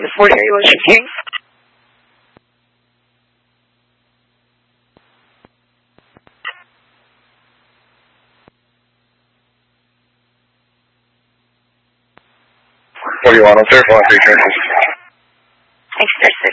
What are you speaking? What do you want? I'm 4 features. Thanks,